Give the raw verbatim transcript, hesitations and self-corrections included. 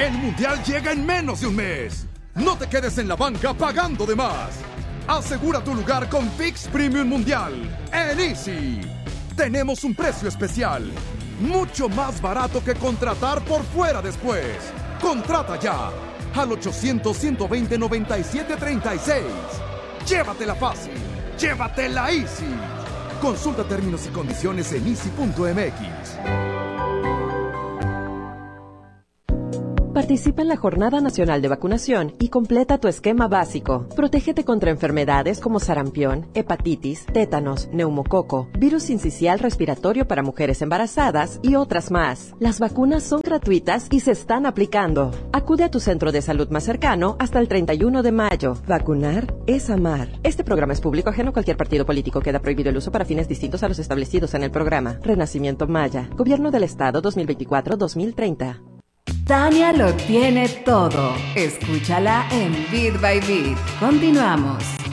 El Mundial llega en menos de un mes. No te quedes en la banca pagando de más. Asegura tu lugar con Fix Premium Mundial en Easy. Tenemos un precio especial, mucho más barato que contratar por fuera después. Contrata ya al ochocientos, ciento veinte, noventa y siete treinta y seis. Llévatela fácil, llévatela Easy. Consulta términos y condiciones en easy punto m x. Participa en la Jornada Nacional de Vacunación y completa tu esquema básico. Protégete contra enfermedades como sarampión, hepatitis, tétanos, neumococo, virus sincicial respiratorio para mujeres embarazadas y otras más. Las vacunas son gratuitas y se están aplicando. Acude a tu centro de salud más cercano hasta el treinta y uno de mayo. Vacunar es amar. Este programa es público ajeno a cualquier partido político. Queda prohibido el uso para fines distintos a los establecidos en el programa. Renacimiento Maya. Gobierno del Estado dos mil veinticuatro a dos mil treinta. Tania lo tiene todo. Escúchala en Beat by Beat. Continuamos.